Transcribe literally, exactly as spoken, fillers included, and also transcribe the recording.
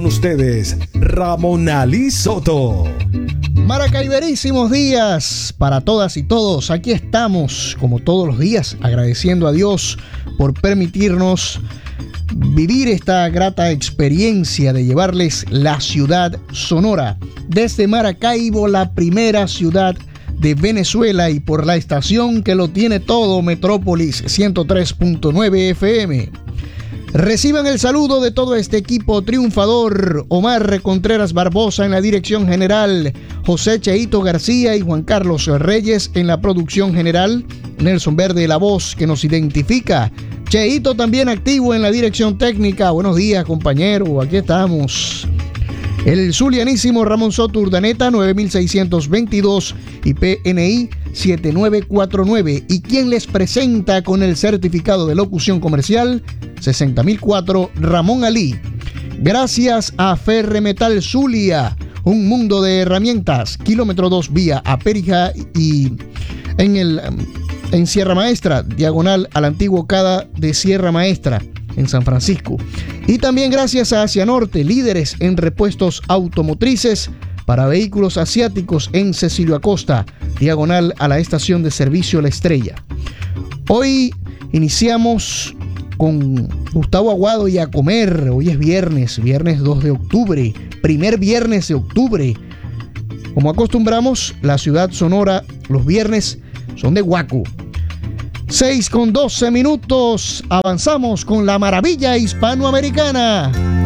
con ustedes, Ramón Ali Soto. Maracaiberísimos días para todas y todos. Aquí estamos, como todos los días, agradeciendo a Dios por permitirnos vivir esta grata experiencia de llevarles la ciudad sonora desde Maracaibo, la primera ciudad de Venezuela, y por la estación que lo tiene todo, Metrópolis ciento tres punto nueve F M. Reciban el saludo de todo este equipo triunfador: Omar Contreras Barbosa en la dirección general, José Cheito García y Juan Carlos Reyes en la producción general, Nelson Verde la voz que nos identifica, Cheito también activo en la dirección técnica. Buenos días, compañero, aquí estamos. El zulianísimo Ramón Soto Urdaneta, nueve mil seiscientos veintidós y P N I siete nueve cuatro nueve, y quien les presenta con el certificado de locución comercial sesenta mil cuatro, Ramón Ali. Gracias a Ferremetal Zulia, un mundo de herramientas, kilómetro dos vía a Périja y en el en Sierra Maestra, diagonal al antiguo CADA de Sierra Maestra en San Francisco. Y también gracias a Asia Norte, líderes en repuestos automotrices para vehículos asiáticos en Cecilio Acosta, diagonal a la estación de servicio La Estrella. Hoy iniciamos con Gustavo Aguado y a comer. Hoy es viernes, viernes dos de octubre, primer viernes de octubre. Como acostumbramos, la ciudad sonora los viernes son de guaco. seis con doce minutos, avanzamos con la maravilla hispanoamericana.